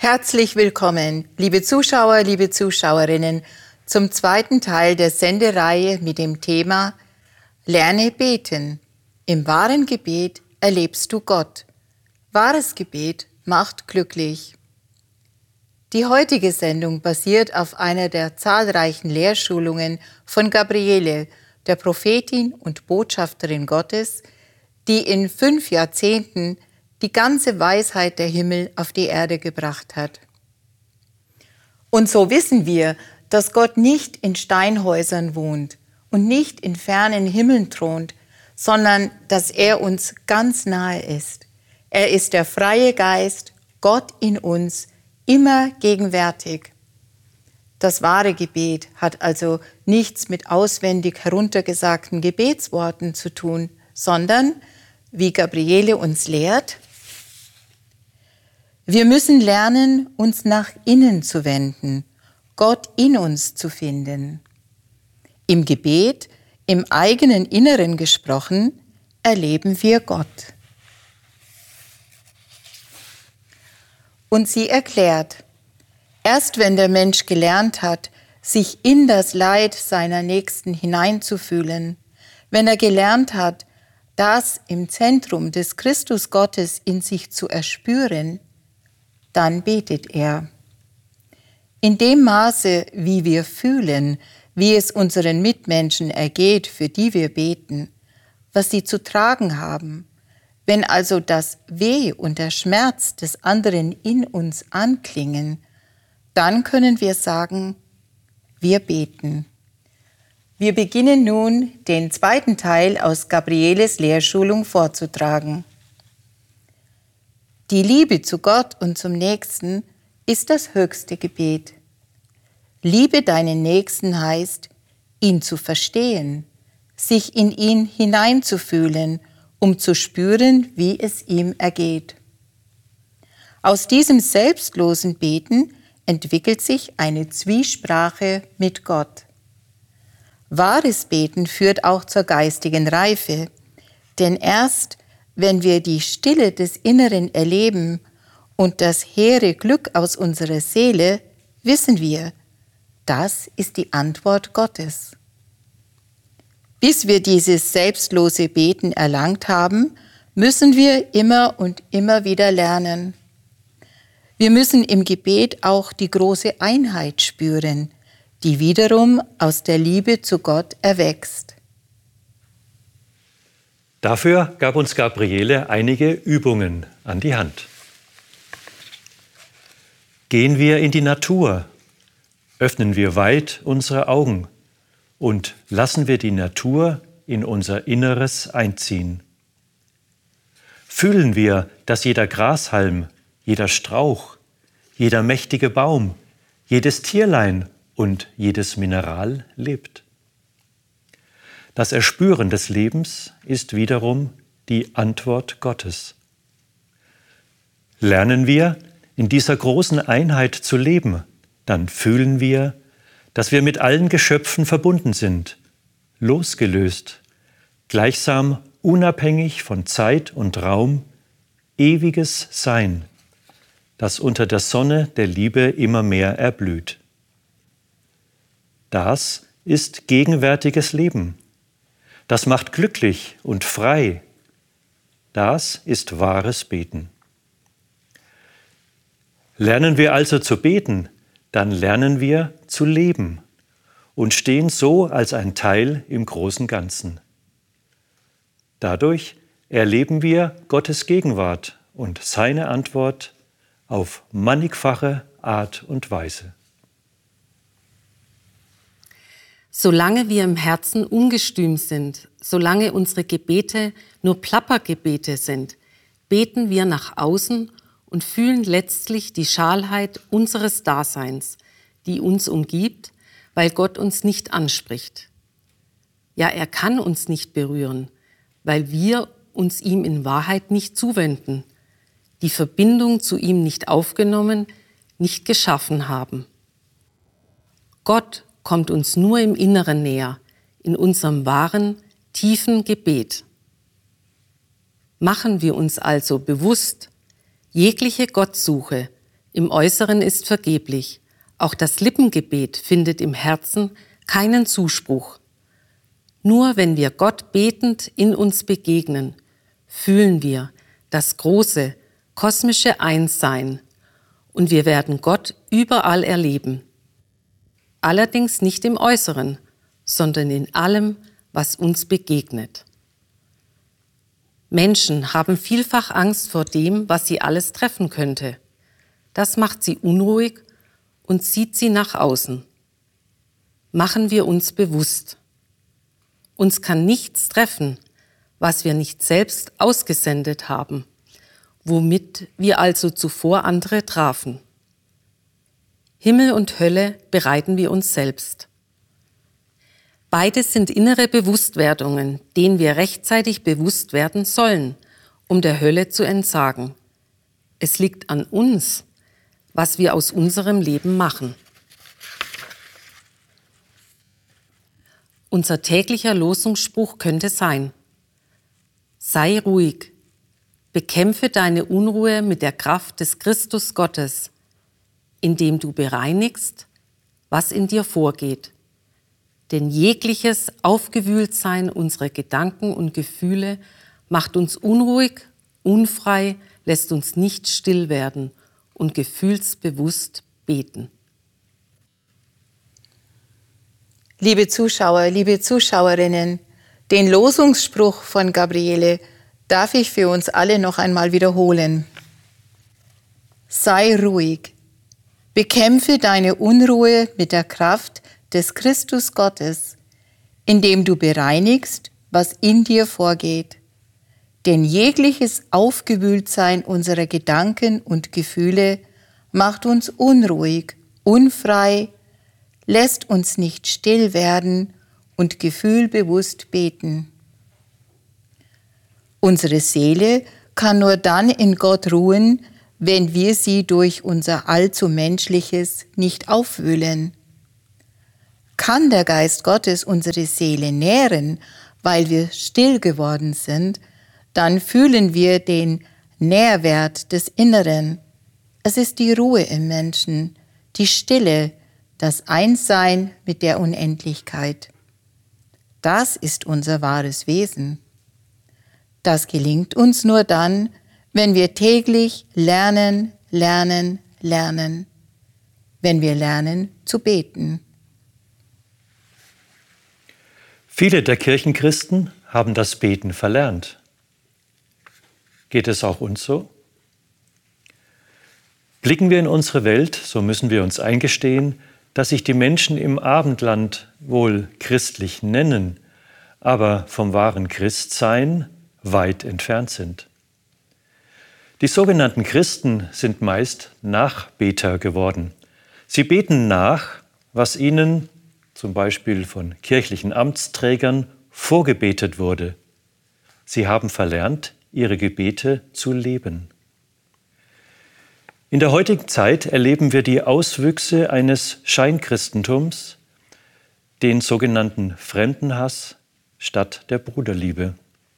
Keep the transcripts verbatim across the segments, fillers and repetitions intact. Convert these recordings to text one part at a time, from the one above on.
Herzlich willkommen, liebe Zuschauer, liebe Zuschauerinnen, zum zweiten Teil der Sendereihe mit dem Thema Lerne beten. Im wahren Gebet erlebst du Gott. Wahres Gebet macht glücklich. Die heutige Sendung basiert auf einer der zahlreichen Lehrschulungen von Gabriele, der Prophetin und Botschafterin Gottes, die in fünf Jahrzehnten die ganze Weisheit der Himmel auf die Erde gebracht hat. Und so wissen wir, dass Gott nicht in Steinhäusern wohnt und nicht in fernen Himmeln thront, sondern dass er uns ganz nahe ist. Er ist der freie Geist, Gott in uns, immer gegenwärtig. Das wahre Gebet hat also nichts mit auswendig heruntergesagten Gebetsworten zu tun, sondern, wie Gabriele uns lehrt, wir müssen lernen, uns nach innen zu wenden, Gott in uns zu finden. Im Gebet, im eigenen Inneren gesprochen, erleben wir Gott. Und sie erklärt, erst wenn der Mensch gelernt hat, sich in das Leid seiner Nächsten hineinzufühlen, wenn er gelernt hat, das im Zentrum des Christus Gottes in sich zu erspüren, dann betet er. In dem Maße, wie wir fühlen, wie es unseren Mitmenschen ergeht, für die wir beten, was sie zu tragen haben, wenn also das Weh und der Schmerz des anderen in uns anklingen, dann können wir sagen, wir beten. Wir beginnen nun, den zweiten Teil aus Gabrieles Lehrschulung vorzutragen. Die Liebe zu Gott und zum Nächsten ist das höchste Gebet. Liebe deinen Nächsten heißt, ihn zu verstehen, sich in ihn hineinzufühlen, um zu spüren, wie es ihm ergeht. Aus diesem selbstlosen Beten entwickelt sich eine Zwiesprache mit Gott. Wahres Beten führt auch zur geistigen Reife, denn erst wenn wir die Stille des Inneren erleben und das hehre Glück aus unserer Seele, wissen wir, das ist die Antwort Gottes. Bis wir dieses selbstlose Beten erlangt haben, müssen wir immer und immer wieder lernen. Wir müssen im Gebet auch die große Einheit spüren, die wiederum aus der Liebe zu Gott erwächst. Dafür gab uns Gabriele einige Übungen an die Hand. Gehen wir in die Natur, öffnen wir weit unsere Augen und lassen wir die Natur in unser Inneres einziehen. Fühlen wir, dass jeder Grashalm, jeder Strauch, jeder mächtige Baum, jedes Tierlein und jedes Mineral lebt. Das Erspüren des Lebens ist wiederum die Antwort Gottes. Lernen wir, in dieser großen Einheit zu leben, dann fühlen wir, dass wir mit allen Geschöpfen verbunden sind, losgelöst, gleichsam unabhängig von Zeit und Raum, ewiges Sein, das unter der Sonne der Liebe immer mehr erblüht. Das ist gegenwärtiges Leben. Das macht glücklich und frei. Das ist wahres Beten. Lernen wir also zu beten, dann lernen wir zu leben und stehen so als ein Teil im großen Ganzen. Dadurch erleben wir Gottes Gegenwart und seine Antwort auf mannigfache Art und Weise. Solange wir im Herzen ungestüm sind, solange unsere Gebete nur Plappergebete sind, beten wir nach außen und fühlen letztlich die Schalheit unseres Daseins, die uns umgibt, weil Gott uns nicht anspricht. Ja, er kann uns nicht berühren, weil wir uns ihm in Wahrheit nicht zuwenden, die Verbindung zu ihm nicht aufgenommen, nicht geschaffen haben. Gott kommt uns nur im Inneren näher, in unserem wahren, tiefen Gebet. Machen wir uns also bewusst, jegliche Gottsuche im Äußeren ist vergeblich. Auch das Lippengebet findet im Herzen keinen Zuspruch. Nur wenn wir Gott betend in uns begegnen, fühlen wir das große, kosmische Einssein und wir werden Gott überall erleben. Allerdings nicht im Äußeren, sondern in allem, was uns begegnet. Menschen haben vielfach Angst vor dem, was sie alles treffen könnte. Das macht sie unruhig und zieht sie nach außen. Machen wir uns bewusst. Uns kann nichts treffen, was wir nicht selbst ausgesendet haben, womit wir also zuvor andere trafen. Himmel und Hölle bereiten wir uns selbst. Beides sind innere Bewusstwerdungen, denen wir rechtzeitig bewusst werden sollen, um der Hölle zu entsagen. Es liegt an uns, was wir aus unserem Leben machen. Unser täglicher Losungsspruch könnte sein: Sei ruhig, bekämpfe deine Unruhe mit der Kraft des Christus Gottes, indem du bereinigst, was in dir vorgeht. Denn jegliches Aufgewühltsein unserer Gedanken und Gefühle macht uns unruhig, unfrei, lässt uns nicht still werden und gefühlsbewusst beten. Liebe Zuschauer, liebe Zuschauerinnen, den Losungsspruch von Gabriele darf ich für uns alle noch einmal wiederholen. Sei ruhig, bekämpfe deine Unruhe mit der Kraft des Christus Gottes, indem du bereinigst, was in dir vorgeht. Denn jegliches Aufgewühltsein unserer Gedanken und Gefühle macht uns unruhig, unfrei, lässt uns nicht still werden und gefühlbewusst beten. Unsere Seele kann nur dann in Gott ruhen, wenn wir sie durch unser allzu Menschliches nicht aufwühlen. Kann der Geist Gottes unsere Seele nähren, weil wir still geworden sind, dann fühlen wir den Nährwert des Inneren. Es ist die Ruhe im Menschen, die Stille, das Einssein mit der Unendlichkeit. Das ist unser wahres Wesen. Das gelingt uns nur dann, wenn wir täglich lernen, lernen, lernen, wenn wir lernen zu beten. Viele der Kirchenchristen haben das Beten verlernt. Geht es auch uns so? Blicken wir in unsere Welt, so müssen wir uns eingestehen, dass sich die Menschen im Abendland wohl christlich nennen, aber vom wahren Christsein weit entfernt sind. Die sogenannten Christen sind meist Nachbeter geworden. Sie beten nach, was ihnen zum Beispiel von kirchlichen Amtsträgern vorgebetet wurde. Sie haben verlernt, ihre Gebete zu leben. In der heutigen Zeit erleben wir die Auswüchse eines Scheinkristentums, den sogenannten Fremdenhass statt der Bruderliebe.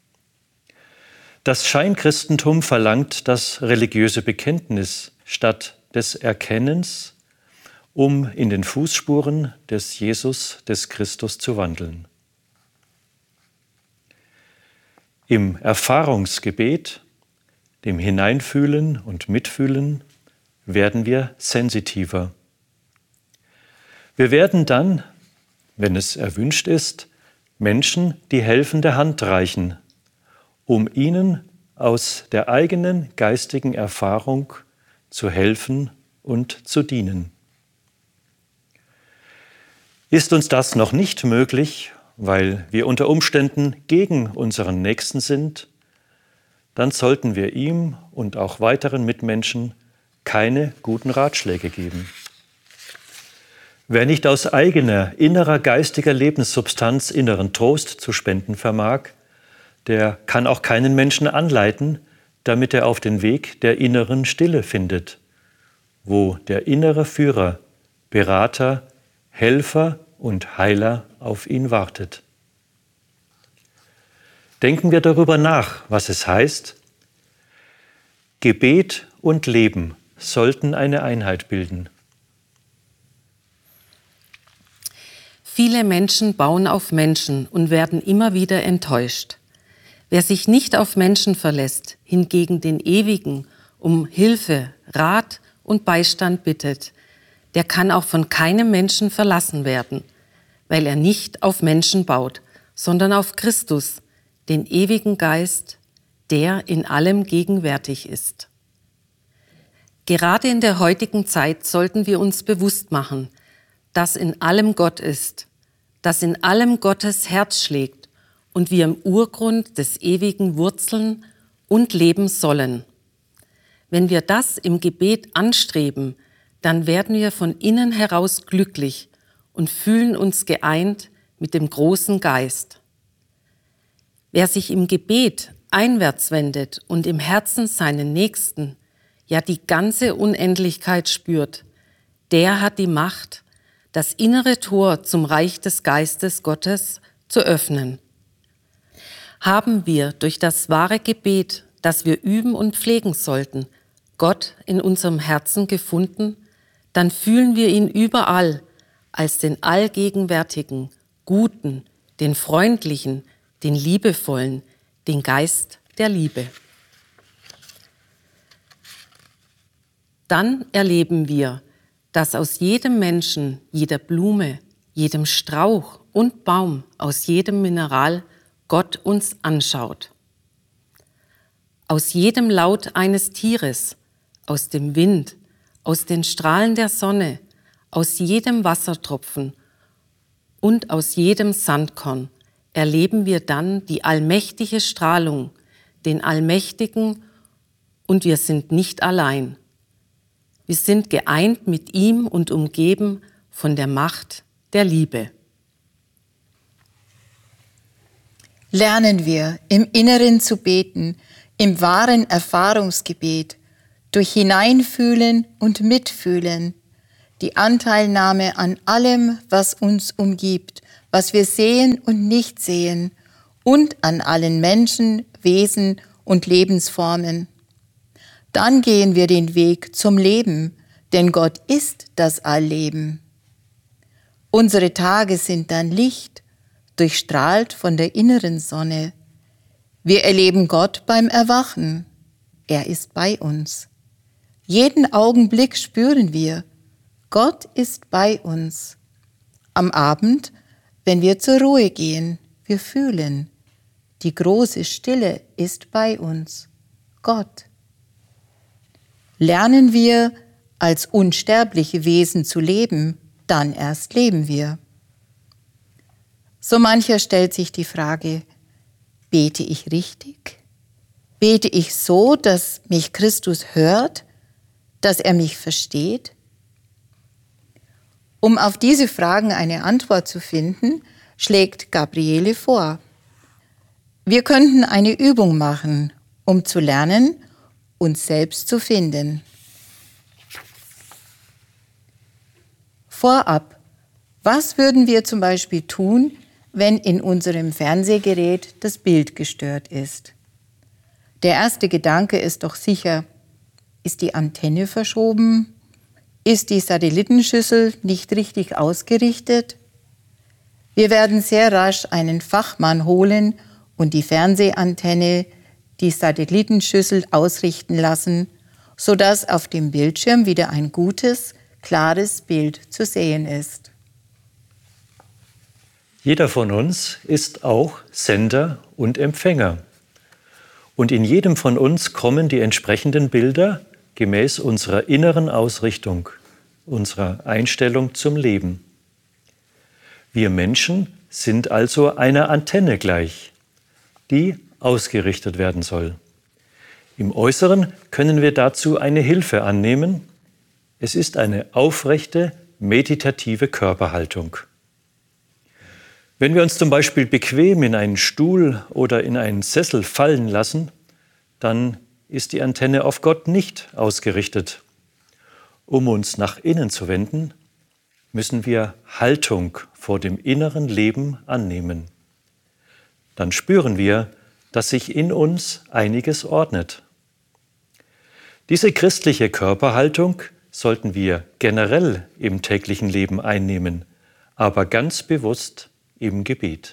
Das Scheinchristentum verlangt das religiöse Bekenntnis statt des Erkennens, um in den Fußspuren des Jesus, des Christus zu wandeln. Im Erfahrungsgebet, dem Hineinfühlen und Mitfühlen, werden wir sensitiver. Wir werden dann, wenn es erwünscht ist, Menschen die helfende Hand reichen, um ihnen aus der eigenen geistigen Erfahrung zu helfen und zu dienen. Ist uns das noch nicht möglich, weil wir unter Umständen gegen unseren Nächsten sind, dann sollten wir ihm und auch weiteren Mitmenschen keine guten Ratschläge geben. Wer nicht aus eigener, innerer geistiger Lebenssubstanz inneren Trost zu spenden vermag, der kann auch keinen Menschen anleiten, damit er auf den Weg der inneren Stille findet, wo der innere Führer, Berater, Helfer und Heiler auf ihn wartet. Denken wir darüber nach, was es heißt, Gebet und Leben sollten eine Einheit bilden. Viele Menschen bauen auf Menschen und werden immer wieder enttäuscht. Wer sich nicht auf Menschen verlässt, hingegen den Ewigen um Hilfe, Rat und Beistand bittet, der kann auch von keinem Menschen verlassen werden, weil er nicht auf Menschen baut, sondern auf Christus, den ewigen Geist, der in allem gegenwärtig ist. Gerade in der heutigen Zeit sollten wir uns bewusst machen, dass in allem Gott ist, dass in allem Gottes Herz schlägt und wir im Urgrund des Ewigen wurzeln und leben sollen. Wenn wir das im Gebet anstreben, dann werden wir von innen heraus glücklich und fühlen uns geeint mit dem großen Geist. Wer sich im Gebet einwärts wendet und im Herzen seinen Nächsten, ja die ganze Unendlichkeit spürt, der hat die Macht, das innere Tor zum Reich des Geistes Gottes zu öffnen. Haben wir durch das wahre Gebet, das wir üben und pflegen sollten, Gott in unserem Herzen gefunden, dann fühlen wir ihn überall als den allgegenwärtigen, guten, den freundlichen, den liebevollen, den Geist der Liebe. Dann erleben wir, dass aus jedem Menschen, jeder Blume, jedem Strauch und Baum, aus jedem Mineral Gott uns anschaut. Aus jedem Laut eines Tieres, aus dem Wind, aus den Strahlen der Sonne, aus jedem Wassertropfen und aus jedem Sandkorn erleben wir dann die allmächtige Strahlung, den Allmächtigen, und wir sind nicht allein. Wir sind geeint mit ihm und umgeben von der Macht der Liebe. Lernen wir, im Inneren zu beten, im wahren Erfahrungsgebet, durch Hineinfühlen und Mitfühlen, die Anteilnahme an allem, was uns umgibt, was wir sehen und nicht sehen, und an allen Menschen, Wesen und Lebensformen. Dann gehen wir den Weg zum Leben, denn Gott ist das Allleben. Unsere Tage sind dann Licht, durchstrahlt von der inneren Sonne. Wir erleben Gott beim Erwachen. Er ist bei uns. Jeden Augenblick spüren wir, Gott ist bei uns. Am Abend, wenn wir zur Ruhe gehen, wir fühlen, die große Stille ist bei uns, Gott. Lernen wir, als unsterbliche Wesen zu leben, dann erst leben wir. So mancher stellt sich die Frage, bete ich richtig? Bete ich so, dass mich Christus hört, dass er mich versteht? Um auf diese Fragen eine Antwort zu finden, schlägt Gabriele vor. Wir könnten eine Übung machen, um zu lernen, uns selbst zu finden. Vorab, was würden wir zum Beispiel tun, wenn in unserem Fernsehgerät das Bild gestört ist? Der erste Gedanke ist doch sicher, ist die Antenne verschoben? Ist die Satellitenschüssel nicht richtig ausgerichtet? Wir werden sehr rasch einen Fachmann holen und die Fernsehantenne, die Satellitenschüssel ausrichten lassen, sodass auf dem Bildschirm wieder ein gutes, klares Bild zu sehen ist. Jeder von uns ist auch Sender und Empfänger. Und in jedem von uns kommen die entsprechenden Bilder gemäß unserer inneren Ausrichtung, unserer Einstellung zum Leben. Wir Menschen sind also einer Antenne gleich, die ausgerichtet werden soll. Im Äußeren können wir dazu eine Hilfe annehmen. Es ist eine aufrechte, meditative Körperhaltung. Wenn wir uns zum Beispiel bequem in einen Stuhl oder in einen Sessel fallen lassen, dann ist die Antenne auf Gott nicht ausgerichtet. Um uns nach innen zu wenden, müssen wir Haltung vor dem inneren Leben annehmen. Dann spüren wir, dass sich in uns einiges ordnet. Diese christliche Körperhaltung sollten wir generell im täglichen Leben einnehmen, aber ganz bewusst im Gebet.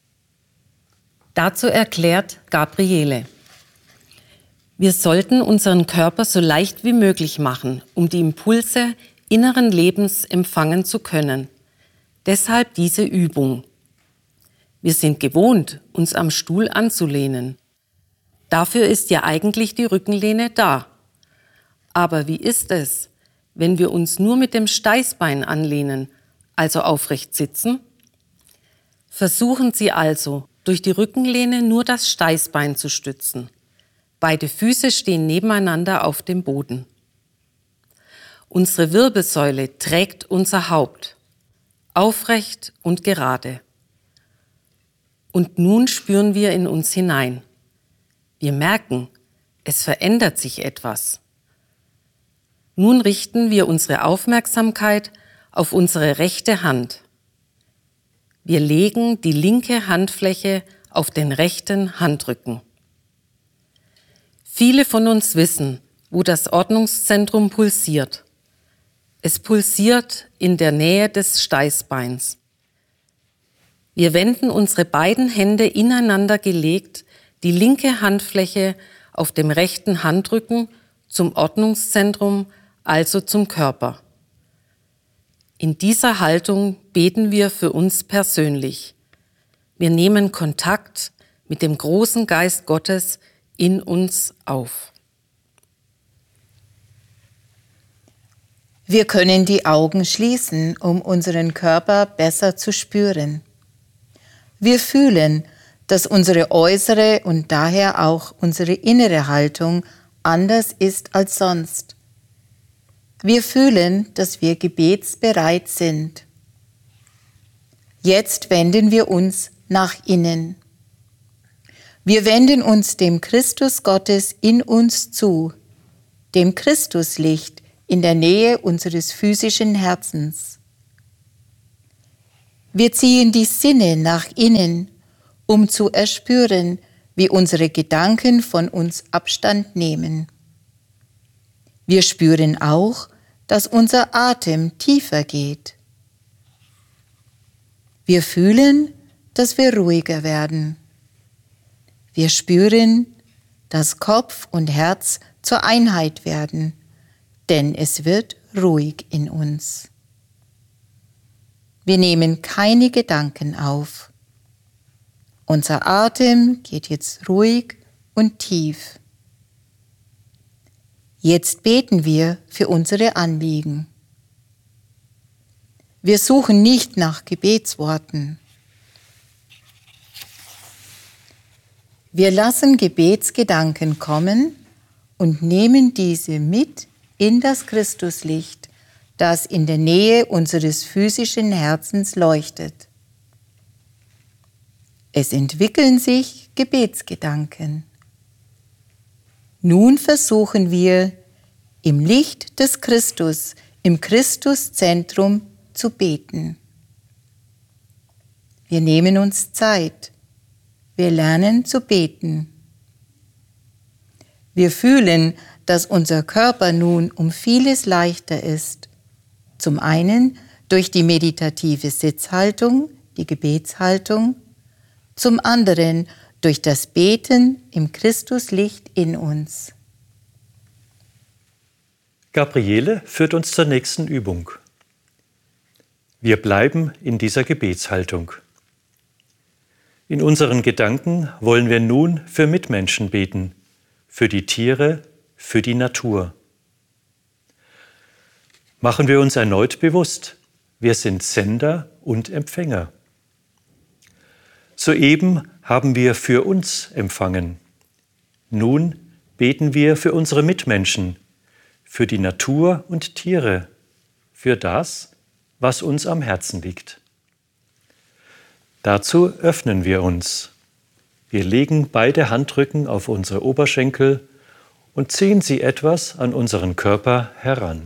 Dazu erklärt Gabriele: Wir sollten unseren Körper so leicht wie möglich machen, um die Impulse inneren Lebens empfangen zu können. Deshalb diese Übung. Wir sind gewohnt, uns am Stuhl anzulehnen. Dafür ist ja eigentlich die Rückenlehne da. Aber wie ist es, wenn wir uns nur mit dem Steißbein anlehnen, also aufrecht sitzen? Versuchen Sie also, durch die Rückenlehne nur das Steißbein zu stützen. Beide Füße stehen nebeneinander auf dem Boden. Unsere Wirbelsäule trägt unser Haupt, aufrecht und gerade. Und nun spüren wir in uns hinein. Wir merken, es verändert sich etwas. Nun richten wir unsere Aufmerksamkeit auf unsere rechte Hand. Wir legen die linke Handfläche auf den rechten Handrücken. Viele von uns wissen, wo das Ordnungszentrum pulsiert. Es pulsiert in der Nähe des Steißbeins. Wir wenden unsere beiden Hände ineinander gelegt, die linke Handfläche auf dem rechten Handrücken zum Ordnungszentrum, also zum Körper. In dieser Haltung beten wir für uns persönlich. Wir nehmen Kontakt mit dem großen Geist Gottes in uns auf. Wir können die Augen schließen, um unseren Körper besser zu spüren. Wir fühlen, dass unsere äußere und daher auch unsere innere Haltung anders ist als sonst. Wir fühlen, dass wir gebetsbereit sind. Jetzt wenden wir uns nach innen. Wir wenden uns dem Christus Gottes in uns zu, dem Christuslicht in der Nähe unseres physischen Herzens. Wir ziehen die Sinne nach innen, um zu erspüren, wie unsere Gedanken von uns Abstand nehmen. Wir spüren auch, dass unser Atem tiefer geht. Wir fühlen, dass wir ruhiger werden. Wir spüren, dass Kopf und Herz zur Einheit werden, denn es wird ruhig in uns. Wir nehmen keine Gedanken auf. Unser Atem geht jetzt ruhig und tief. Jetzt beten wir für unsere Anliegen. Wir suchen nicht nach Gebetsworten. Wir lassen Gebetsgedanken kommen und nehmen diese mit in das Christuslicht, das in der Nähe unseres physischen Herzens leuchtet. Es entwickeln sich Gebetsgedanken. Nun versuchen wir, im Licht des Christus, im Christuszentrum zu beten. Wir nehmen uns Zeit. Wir lernen zu beten. Wir fühlen, dass unser Körper nun um vieles leichter ist. Zum einen durch die meditative Sitzhaltung, die Gebetshaltung, zum anderen durch das Beten im Christuslicht in uns. Gabriele führt uns zur nächsten Übung. Wir bleiben in dieser Gebetshaltung. In unseren Gedanken wollen wir nun für Mitmenschen beten, für die Tiere, für die Natur. Machen wir uns erneut bewusst, wir sind Sender und Empfänger. Soeben haben wir für uns empfangen. Nun beten wir für unsere Mitmenschen, für die Natur und Tiere, für das, was uns am Herzen liegt. Dazu öffnen wir uns. Wir legen beide Handrücken auf unsere Oberschenkel und ziehen sie etwas an unseren Körper heran.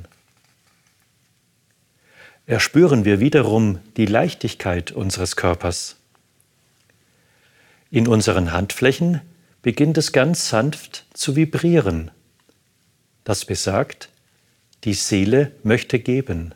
Erspüren wir wiederum die Leichtigkeit unseres Körpers. In unseren Handflächen beginnt es ganz sanft zu vibrieren. das besagt, die Seele möchte geben.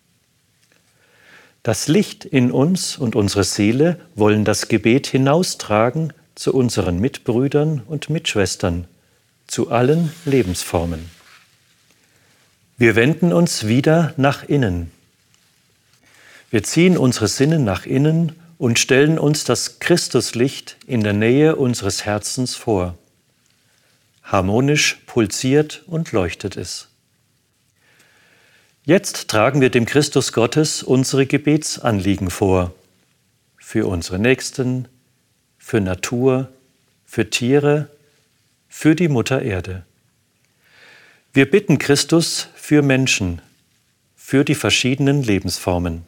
Das Licht in uns und unsere Seele wollen das Gebet hinaustragen zu unseren Mitbrüdern und Mitschwestern, zu allen Lebensformen. Wir wenden uns wieder nach innen. Wir ziehen unsere Sinne nach innen und stellen uns das Christuslicht in der Nähe unseres Herzens vor. Harmonisch pulsiert und leuchtet es. Jetzt tragen wir dem Christus Gottes unsere Gebetsanliegen vor. Für unsere Nächsten, für Natur, für Tiere, für die Mutter Erde. Wir bitten Christus für Menschen, für die verschiedenen Lebensformen.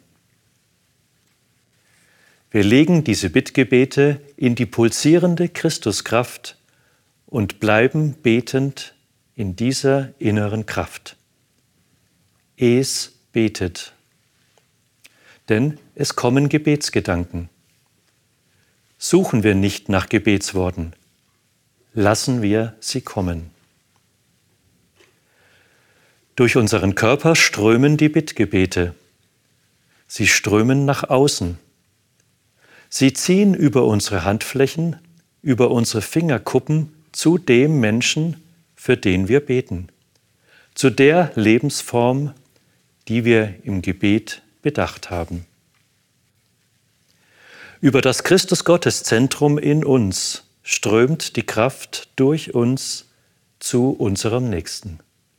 Wir legen diese Bittgebete in die pulsierende Christuskraft und bleiben betend in dieser inneren Kraft. Es betet. Denn es kommen Gebetsgedanken. Suchen wir nicht nach Gebetsworten, lassen wir sie kommen. Durch unseren Körper strömen die Bittgebete. Sie strömen nach außen. Sie ziehen über unsere Handflächen, über unsere Fingerkuppen zu dem Menschen, für den wir beten, zu der Lebensform, die wir im Gebet bedacht haben. Über das Christus-Gottes-Zentrum in uns strömt die Kraft durch uns zu unserem Nächsten.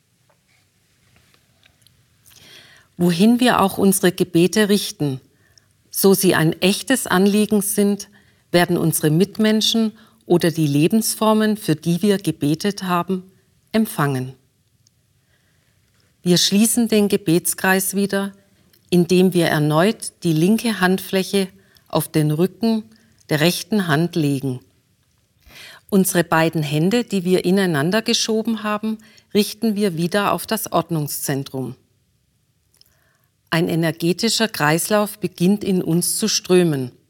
Wohin wir auch unsere Gebete richten, so sie ein echtes Anliegen sind, werden unsere Mitmenschen oder die Lebensformen, für die wir gebetet haben, empfangen. Wir schließen den Gebetskreis wieder, indem wir erneut die linke Handfläche auf den Rücken der rechten Hand legen. Unsere beiden Hände, die wir ineinander geschoben haben, richten wir wieder auf das Ordnungszentrum. Ein energetischer Kreislauf beginnt in uns zu strömen.